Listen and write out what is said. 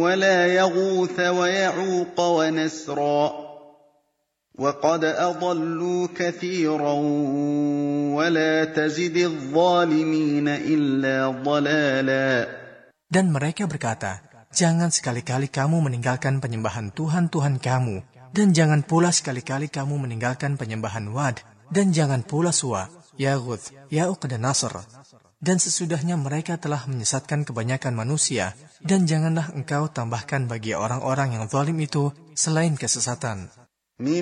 ولا يغوث ويعوق ونسرا وقد أضلوا كثيرا ولا تزد الظالمين إلا ضلالا. Dan mereka berkata, jangan sekali-kali kamu meninggalkan penyembahan Tuhan-Tuhan kamu, dan jangan pula sekali-kali kamu meninggalkan penyembahan Wad, dan jangan pula Suwa, Yaghuth, Ya'uq dan Nasr. Dan sesudahnya mereka telah menyesatkan kebanyakan manusia, dan janganlah engkau tambahkan bagi orang-orang yang zalim itu selain kesesatan.